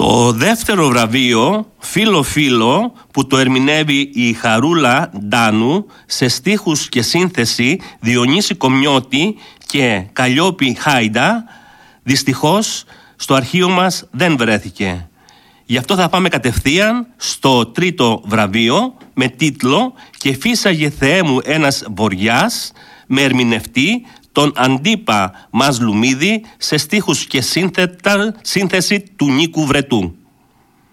Το δεύτερο βραβείο, Φίλο-Φίλο, που το ερμηνεύει η Χαρούλα Ντάνου σε στίχους και σύνθεση Διονύση Κομιώτη και Καλλιόπη Χάιντα, δυστυχώς στο αρχείο μας δεν βρέθηκε. Γι' αυτό θα πάμε κατευθείαν στο τρίτο βραβείο με τίτλο «Και φύσαγε Θεέ μου ένας βοριάς», με ερμηνευτή τον Αντίπα Μαζλουμίδη σε στίχους και σύνθεση του Νίκου Βρετού.